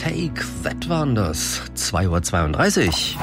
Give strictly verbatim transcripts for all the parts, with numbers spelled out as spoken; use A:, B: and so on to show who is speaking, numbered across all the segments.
A: Take That waren das. zwei Uhr zweiunddreißig.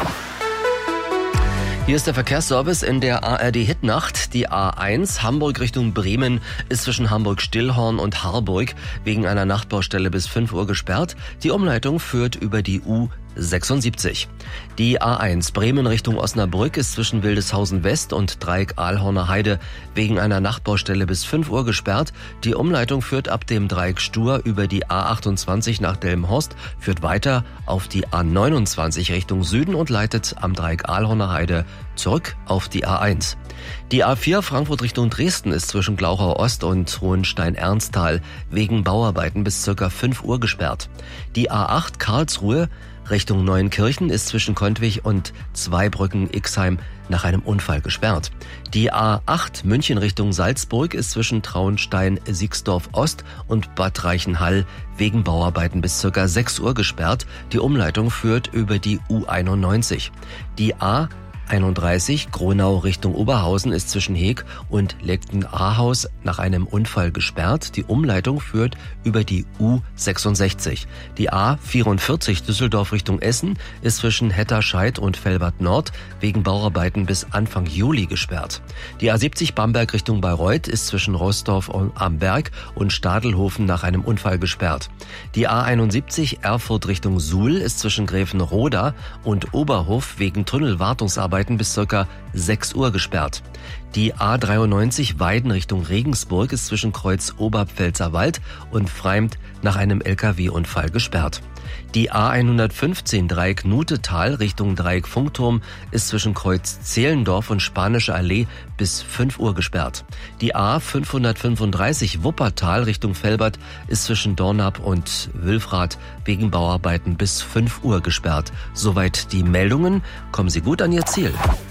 A: Hier ist der Verkehrsservice in der A R D-Hitnacht. Die A eins Hamburg Richtung Bremen ist zwischen Hamburg-Stillhorn und Harburg wegen einer Nachtbaustelle bis fünf Uhr gesperrt. Die Umleitung führt über die U sechsundsiebzig. Die A eins Bremen Richtung Osnabrück ist zwischen Wildeshausen West und Dreieck Ahlhorner Heide wegen einer Nachtbaustelle bis fünf Uhr gesperrt. Die Umleitung führt ab dem Dreieck Stur über die A achtundzwanzig nach Delmenhorst, führt weiter auf die A neunundzwanzig Richtung Süden und leitet am Dreieck Ahlhorner Heide zurück auf die A eins. Die A vier Frankfurt Richtung Dresden ist zwischen Glauchau Ost und Hohenstein-Ernsthal wegen Bauarbeiten bis circa fünf Uhr gesperrt. Die A acht Karlsruhe Richtung Neuenkirchen ist zwischen Kontwig und Zweibrücken-Ixheim nach einem Unfall gesperrt. Die A acht München Richtung Salzburg ist zwischen Traunstein-Siegsdorf Ost und Bad Reichenhall wegen Bauarbeiten bis circa sechs Uhr gesperrt. Die Umleitung führt über die U einundneunzig. Die A einunddreißig Gronau Richtung Oberhausen ist zwischen Heeg und Legten-Ahaus nach einem Unfall gesperrt. Die Umleitung führt über die U sechsundsechzig. Die A vierundvierzig Düsseldorf Richtung Essen ist zwischen Hetterscheid und Velbert Nord wegen Bauarbeiten bis Anfang Juli gesperrt. Die A siebzig Bamberg Richtung Bayreuth ist zwischen Roßdorf am Berg und Stadelhofen nach einem Unfall gesperrt. Die A einundsiebzig Erfurt Richtung Suhl ist zwischen Gräfenroda und Oberhof wegen Tunnelwartungsarbeiten bis circa sechs Uhr gesperrt. Die A dreiundneunzig Weiden Richtung Regensburg ist zwischen Kreuz Oberpfälzer Wald und Freimt nach einem L K W-Unfall gesperrt. Die A hundertfünfzehn Dreieck Nutetal Richtung Dreieck Funkturm ist zwischen Kreuz Zehlendorf und Spanische Allee bis fünf Uhr gesperrt. Die A fünfhundertfünfunddreißig Wuppertal Richtung Velbert ist zwischen Dornap und Wülfrath wegen Bauarbeiten bis fünf Uhr gesperrt. Soweit die Meldungen. Kommen Sie gut an Ihr Ziel.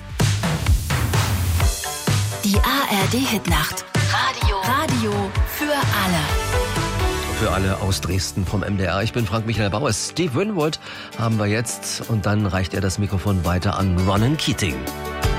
B: Die A R D-Hitnacht. Radio. Radio für alle.
A: Für alle aus Dresden vom M D R. Ich bin Frank-Michael Bauer. Steve Winwood haben wir jetzt und dann reicht er das Mikrofon weiter an Ronan Keating.